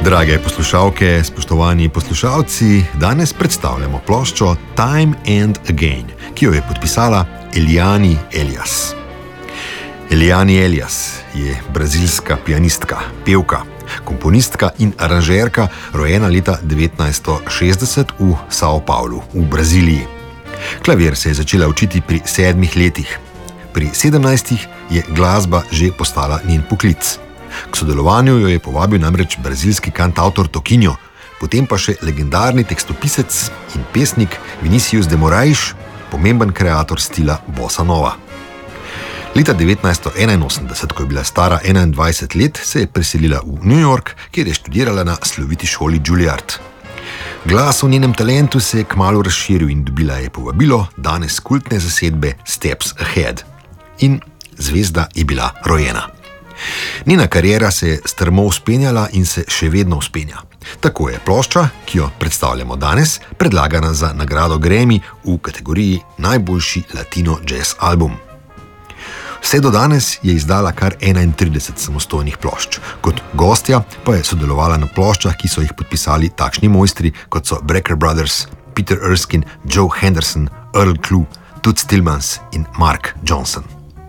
Drage poslušalke, spoštovani poslušalci, danes predstavljamo ploščo Time and Again, ki jo je podpisala Eliane Elias. Eliane Elias je brazilska pianistka, pevka, komponistka in aranžerka, rojena leta 1960 v São Paulo v Braziliji. Klavir se je začela učiti pri 7 letih. Pri 17 je glasba že postala njen poklic. K sodelovanju jo je povabil namreč brazilski kantautor Toquinho, potem pa še legendarni tekstopisec in pesnik Vinícius de Moraes, pomemben kreator stila bossa nova. Leta 1981, ko je bila stara 21 let, se je preselila v New York, kjer je študirala na sloviti šoli Juilliard. Glas o njenem talentu se je kmalu razširil in dobila je povabilo danes kultne zasedbe Steps Ahead. In zvezda je bila rojena. Njena kariera se je strmo vzpenjala in se še vedno vzpenja. Tako je plošča, ki jo predstavljamo danes, predlagana za nagrado Grammy v kategoriji najboljši latino jazz album. Vse do danes je izdala kar 31 samostojnih plošč. Kot gostja pa je sodelovala na ploščah, ki so jih podpisali takšni mojstri, kot so Brecker Brothers, Peter Erskine, Joe Henderson, Earl Klugh, Toots Thielemans in Mark Johnson.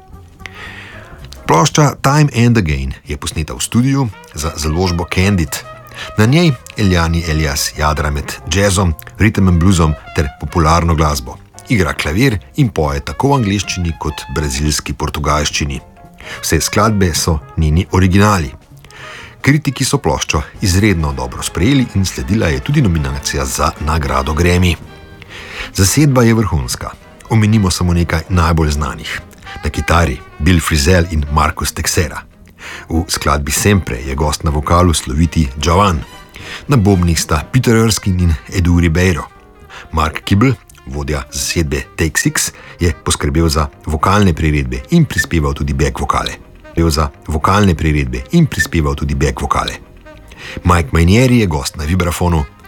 Plošča Time and Again je posneta v studiu za založbo Candid. Na njej Eliane Elias jadra med jazzom, rhythm and bluesom ter popularno glasbo. Igra klavir in poje tako v angleščini kot brazilski portugalščini. Vse skladbe so njeni originali. Kritiki so ploščo izredno dobro sprejeli in sledila je tudi nominacija za nagrado Grammy. Zasedba je vrhunska. Omenimo samo nekaj najbolj znanih. Na kitari Bill Frisell in Marcus Texeira. V skladbi Sempre je gost na vokalu sloviti Djavan. Na bobnih sta Peter Erskine in Edu Ribeiro. Mark Kibble, vodja zasedbe Take Six, je poskrbel za vokalne priredbe in prispeval tudi back vokale. Mike Mainieri je gost na vibrafonu,